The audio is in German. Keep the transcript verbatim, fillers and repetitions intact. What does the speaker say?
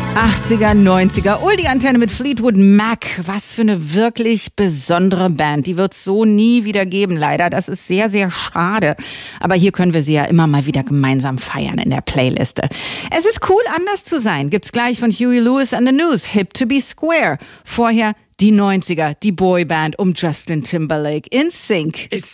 achtziger, neunziger, Oldie-Antenne mit Fleetwood Mac. Was für eine wirklich besondere Band. Die wird es so nie wieder geben, leider. Das ist sehr, sehr schade. Aber hier können wir sie ja immer mal wieder gemeinsam feiern in der Playliste. Es ist cool, anders zu sein. Gibt's gleich von Huey Lewis and the News. Hip to be square. Vorher die neunziger, die Boyband um Justin Timberlake. In Sync. It's